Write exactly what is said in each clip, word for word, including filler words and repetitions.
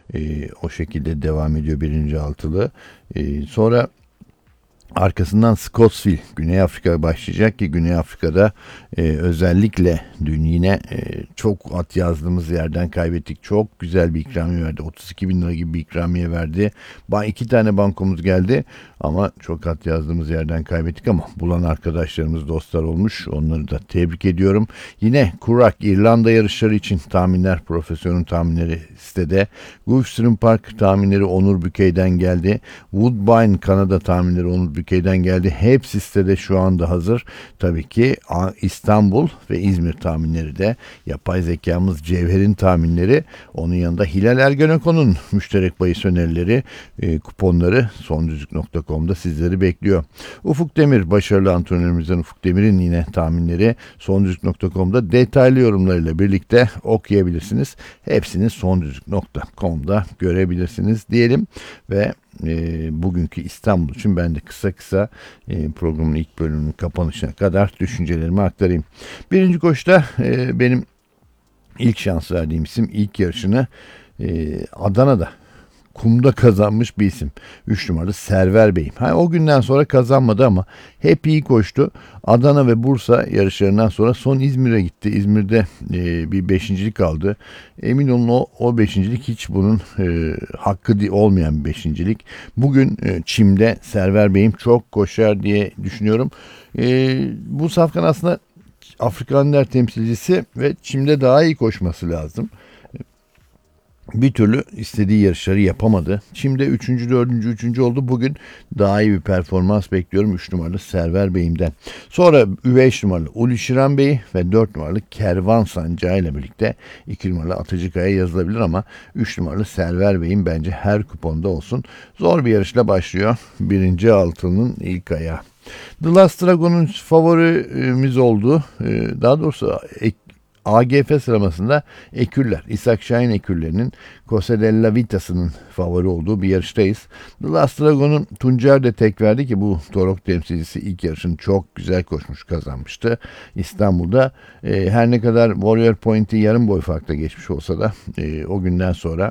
E, o şekilde devam ediyor birinci altılı. E, sonra arkasından Scottsville, Güney Afrika başlayacak ki Güney Afrika'da e, özellikle dün yine e, çok at yazdığımız yerden kaybettik. Çok güzel bir ikramiye verdi. otuz iki bin lira gibi bir ikramiye verdi. Ba iki tane bankomuz geldi ama çok at yazdığımız yerden kaybettik ama bulan arkadaşlarımız, dostlar olmuş. Onları da tebrik ediyorum. Yine Kurak, İrlanda yarışları için tahminler, profesyonel tahminleri sitede. Gulfstream Park tahminleri Onur Bükey'den geldi. Woodbine Kanada tahminleri Onur Bükey'den geldi. Hepsi sitede şu anda hazır. Tabii ki İstanbul ve İzmir tahminleri de, yapay zekamız Cevher'in tahminleri, onun yanında Hilal Ergenekon'un müşterek bahis önerileri, e, kuponları sondüzlük nokta com'da sizleri bekliyor. Ufuk Demir, başarılı antrenörümüzden Ufuk Demir'in yine tahminleri sondüzlük nokta com'da detaylı yorumlarıyla birlikte okuyabilirsiniz. Hepsini sondüzlük nokta com'da görebilirsiniz diyelim ve E, bugünkü İstanbul için ben de kısa kısa e, programın ilk bölümünün kapanışına kadar düşüncelerimi aktarayım. Birinci koşuda e, benim ilk şans verdiğim isim, ilk yarışını e, Adana'da kumda kazanmış bir isim. üç numaralı Server Bey'im. Ha, o günden sonra kazanmadı ama hep iyi koştu. Adana ve Bursa yarışlarından sonra son İzmir'e gitti. İzmir'de e, bir beşincilik aldı. Emin olun o, o beşincilik hiç bunun e, hakkı olmayan bir beşincilik. Bugün e, Çim'de Server Bey'im çok koşar diye düşünüyorum. E, bu safkan aslında Afrikaner temsilcisi ve Çim'de daha iyi koşması lazım. Bir türlü istediği yarışları yapamadı. Şimdi üçüncü, dördüncü, üçüncü oldu. Bugün daha iyi bir performans bekliyorum üç numaralı Server Bey'imden. Sonra beş numaralı Ulu Şiran Bey ve dört numaralı Kervan Sancağı ile birlikte iki numaralı Atıcıkaya yazılabilir ama üç numaralı Server Bey'im bence her kuponda olsun. Zor bir yarışla başlıyor. Birinci altının ilk ayağı. The Last Dragon'un favorimiz oldu. Daha doğrusu ek A G F sıralamasında Eküller, İshak Şahin Eküllerinin Cosa della Vita'sının favori olduğu bir yarıştayız. The Last Dragon'un Tuncer de tek verdi ki bu Torok temsilcisi ilk yarışını çok güzel koşmuş, kazanmıştı. İstanbul'da e, her ne kadar Warrior Point'i yarım boy farkla geçmiş olsa da e, o günden sonra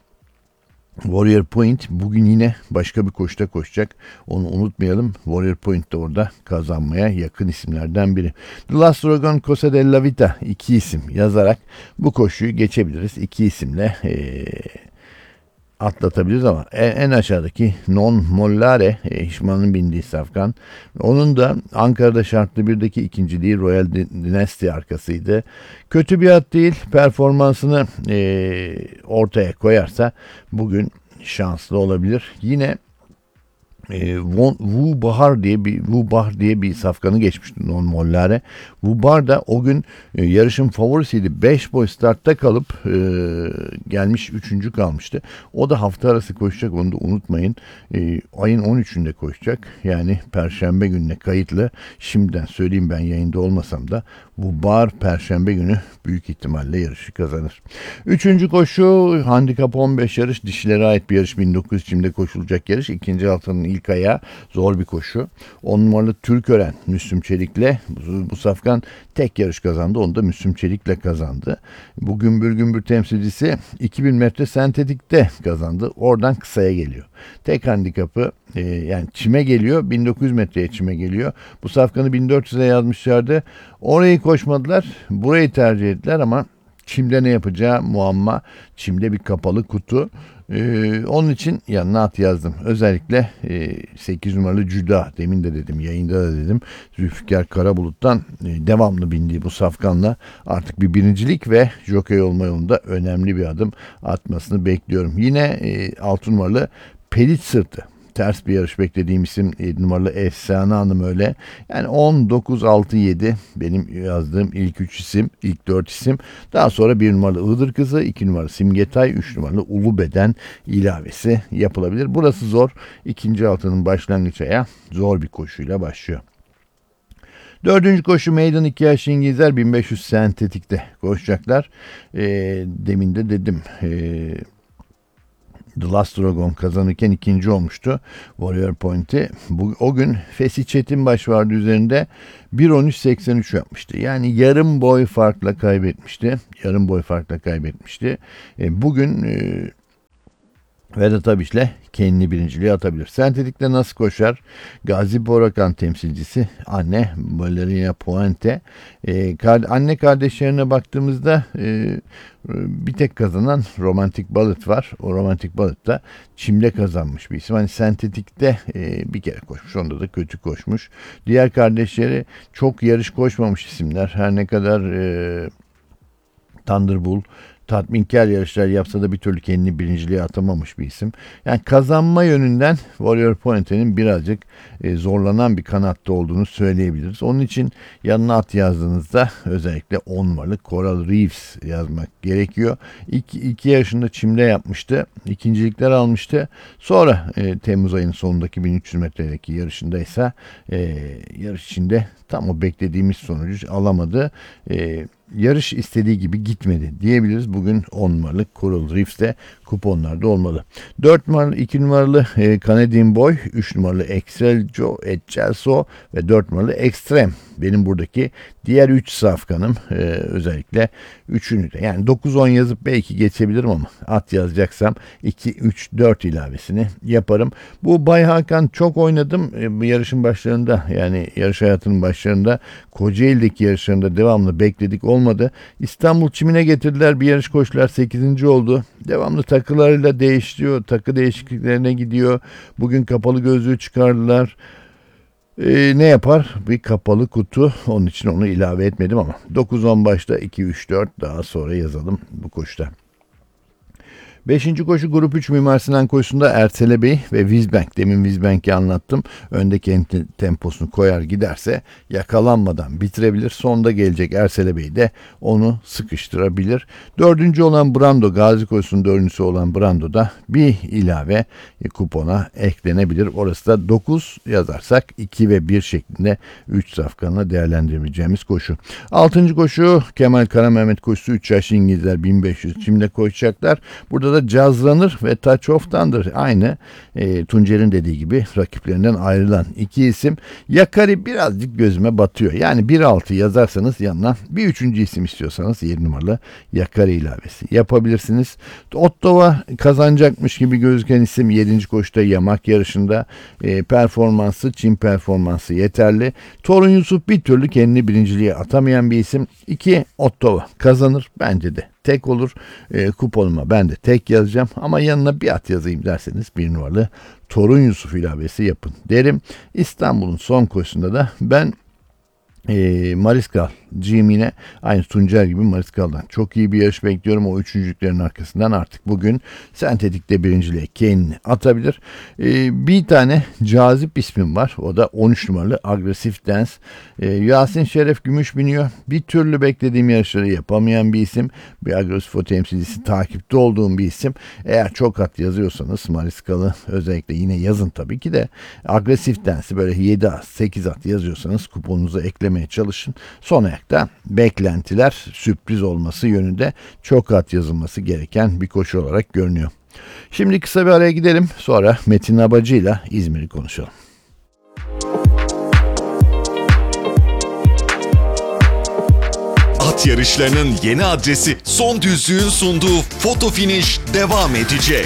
Warrior Point bugün yine başka bir koşuda koşacak. Onu unutmayalım. Warrior Point de orada kazanmaya yakın isimlerden biri. The Last Dragon, Cosa della Vita iki isim yazarak bu koşuyu geçebiliriz. İki isimle ee, atlatabiliriz ama en, en aşağıdaki Non Mollare, e, Hişman'ın bindiği safkan. Onun da Ankara'da şartlı birdeki ikinciliği Royal Dynasty arkasıydı. Kötü bir at değil. Performansını e, ortaya koyarsa bugün şanslı olabilir. Yine E, Wu Bahar diye bir Wu Bahar diye bir safkanı geçmişti Non Mollare. Wu Bahar da o gün e, yarışın favorisiydi. beş boy startta kalıp e, gelmiş üçüncü kalmıştı. O da hafta arası koşacak, onu da unutmayın. E, ayın on üçünde koşacak. Yani Perşembe gününe kayıtlı. Şimdiden söyleyeyim, ben yayında olmasam da Wu Bahar Perşembe günü büyük ihtimalle yarışı kazanır. Üçüncü koşu handikap on beş yarış, dişilere ait bir yarış, bin dokuz yüz Çim'de koşulacak yarış. İkinci altının ilk ayağı, zor bir koşu. on numaralı Türkören Müslüm Çelik'le bu, bu safkan tek yarış kazandı. Onu da Müslüm Çelik'le kazandı. Bu gümbür gümbür temsilcisi iki bin metre sentetikte kazandı. Oradan kısaya geliyor. Tek handikapı e, yani Çim'e geliyor. bin dokuz yüz metreye Çim'e geliyor. Bu safkanı bin dört yüze yazmışlardı. Orayı koşmadılar. Burayı tercih ettiler ama Çim'de ne yapacağı muamma. Çim'de bir kapalı kutu. Ee, onun için yanına at yazdım. Özellikle e, sekiz numaralı Cüda, demin de dedim, yayında da dedim, Zülfikar Karabulut'tan e, devamlı bindiği bu safkanla artık bir birincilik ve jokey olma yolunda önemli bir adım atmasını bekliyorum. Yine e, altı numaralı Pelit Sırtı. Ters bir yarış beklediğim isim yedi numaralı Efsane Hanım öyle. Yani on, dokuz, altı, yedi benim yazdığım ilk üç isim, ilk dört isim. Daha sonra bir numaralı Iğdır Kızı, iki numaralı Simgetay, üç numaralı Ulu Beden ilavesi yapılabilir. Burası zor. İkinci altının başlangıç ayağı zor bir koşuyla başlıyor. Dördüncü koşu Meydan iki yaş İngilizler bin beş yüz sentetikte koşacaklar. E, demin de dedim eee The Last Dragon kazanırken ikinci olmuştu Warrior Point'i. Bu, o gün Fesi Çetinbaş vardı üzerinde, bir on üç seksen üç yapmıştı. Yani yarım boy farkla kaybetmişti. Yarım boy farkla kaybetmişti. E, bugün e, Vedat Abiç'le kendini birinciliğe atabilir. Sentetikte nasıl koşar? Gazi Borakan temsilcisi anne Valeria Puente. Ee, kar- anne kardeşlerine baktığımızda e, bir tek kazanan Romantik Bullet var. O Romantik Bullet da çimde kazanmış bir isim. Hani sentetikte e, bir kere koşmuş. Onda da kötü koşmuş. Diğer kardeşleri çok yarış koşmamış isimler. Her ne kadar e, Thunderbull tatminkar yarışlar yapsa da bir türlü kendini birinciliğe atamamış bir isim. Yani kazanma yönünden Warrior Pointe'nin birazcık e, zorlanan bir kanatta olduğunu söyleyebiliriz. Onun için yanına at yazdığınızda özellikle on numaralı Coral Reefs yazmak gerekiyor. İki, iki yaşında çimde yapmıştı. İkincilikler almıştı. Sonra e, Temmuz ayının sonundaki bin üç yüz metredeki yarışındaysa e, yarış içinde tam o beklediğimiz sonucu alamadı. E, yarış istediği gibi gitmedi diyebiliriz. Bugün on numaralı Coral Reefs'te kuponlarda olmalı. dört numaralı, iki numaralı e, Canadian Boy, üç numaralı Exceljo, Excelso ve dört numaralı Extreme. Benim buradaki diğer üç safkanım. E, özellikle üçünü de. Yani dokuz on yazıp belki geçebilirim ama at yazacaksam iki, üç, dört ilavesini yaparım. Bu Bay Hakan çok oynadım. E, yarışın başlarında, yani yarış hayatının başlarında Kocaeli'deki yarışlarında devamlı bekledik, olmadı. İstanbul çimine getirdiler, bir yarış koştular, sekizinci oldu. Devamlı takılarıyla değişiyor, takı değişikliklerine gidiyor. Bugün kapalı gözlüğü çıkardılar. Ee, ne yapar? Bir kapalı kutu. Onun için onu ilave etmedim ama dokuz on başta, iki üç dört daha sonra yazalım bu koşuda. Beşinci koşu grup üç Mimar Sinan koşusunda Ersele Bey ve Wizbank. Demin Wizbank'i anlattım. Öndeki temposunu koyar giderse yakalanmadan bitirebilir. Sonda gelecek Ersele Bey de onu sıkıştırabilir. Dördüncü olan Brando, Gazi koşusunun dördüncüsü olan Brando da bir ilave kupona eklenebilir. Orası da dokuz yazarsak iki ve bir şeklinde üç safkanla değerlendirebileceğimiz koşu. Altıncı koşu Kemal Karamehmet koşusu, üç yaşlı İngilizler bin beş yüz çimde koşacaklar. Burada da Jazz Runner ve Touch of Thunder aynı e, Tuncer'in dediği gibi rakiplerinden ayrılan iki isim. Yakari birazcık gözüme batıyor. Yani bir altı yazarsanız yanına bir üçüncü isim istiyorsanız yedi numaralı Yakari ilavesi yapabilirsiniz. Ottawa kazanacakmış gibi gözüken isim yedinci koşuda yamak yarışında e, performansı, çim performansı yeterli. Torun Yusuf bir türlü kendini birinciliğe atamayan bir isim. iki Ottawa kazanır bence de. Tek olur. E, kuponuma ben de tek yazacağım ama yanına bir at yazayım derseniz bir numaralı Torun Yusuf ilavesi yapın derim. İstanbul'un son koşusunda da ben e, Mariskal Cimine, aynı Tuncer gibi Mariskal'dan çok iyi bir yarış bekliyorum. O üçüncülüklerin arkasından artık bugün sentetikte birinciliğe kendini atabilir. Ee, bir tane cazip ismim var. O da on üç numaralı Agresif Dance. Ee, Yasin Şeref Gümüş biniyor. Bir türlü beklediğim yarışları yapamayan bir isim. Bir Agresifo temsilcisi, takipte olduğum bir isim. Eğer çok at yazıyorsanız Mariskal'ı özellikle yine yazın tabii ki de. Agresif Dance'i böyle yedi at, sekiz at yazıyorsanız kuponunuza eklemeye çalışın. Son ayakta beklentiler sürpriz olması yönünde çok at yazılması gereken bir koşu olarak görünüyor. Şimdi kısa bir araya gidelim. Sonra Metin Abacı ile İzmir'i konuşalım. At yarışlarının yeni adresi Son Düzlüğün sunduğu Foto Finish devam edecek.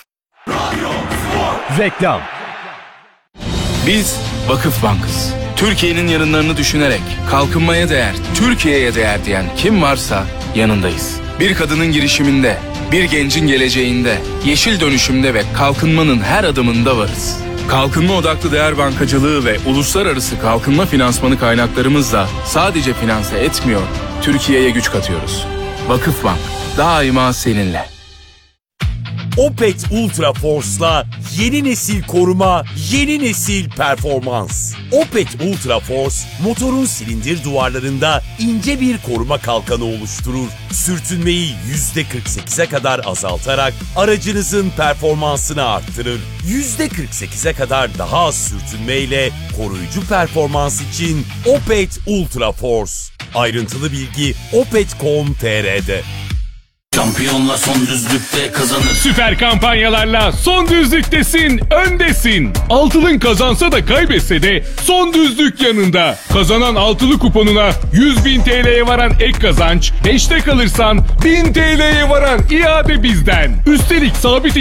Reklam. Biz Vakıf Bank'ız. Türkiye'nin yarınlarını düşünerek kalkınmaya değer, Türkiye'ye değer diyen kim varsa yanındayız. Bir kadının girişiminde, bir gencin geleceğinde, yeşil dönüşümde ve kalkınmanın her adımında varız. Kalkınma odaklı değer bankacılığı ve uluslararası kalkınma finansmanı kaynaklarımızla sadece finanse etmiyor, Türkiye'ye güç katıyoruz. Vakıf Bank, daima seninle. Opet Ultra Force'la yeni nesil koruma, yeni nesil performans. Opet Ultra Force, motorun silindir duvarlarında ince bir koruma kalkanı oluşturur. Sürtünmeyi yüzde kırk sekize kadar azaltarak aracınızın performansını arttırır. yüzde kırk sekize kadar daha az sürtünmeyle koruyucu performans için Opet Ultra Force. Ayrıntılı bilgi opet nokta com nokta tr'de. Şampiyonla son düzlükte kazanır. Süper kampanyalarla son düzlüktesin, öndesin. Altılın kazansa da kaybetse de son düzlük yanında. Kazanan altılı kuponuna yüz bin T L'ye varan ek kazanç, beşte kalırsan bin T L'ye varan iade bizden. Üstelik sabit